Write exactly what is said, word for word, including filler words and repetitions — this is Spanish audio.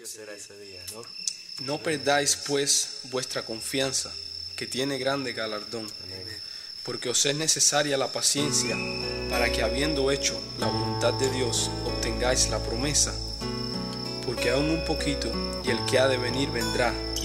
será ese día, ¿no? No perdáis pues vuestra confianza, que tiene grande galardón, porque os es necesaria la paciencia, para que habiendo hecho la voluntad de Dios, obtengáis la promesa. Porque aún un poquito, y el que ha de venir vendrá,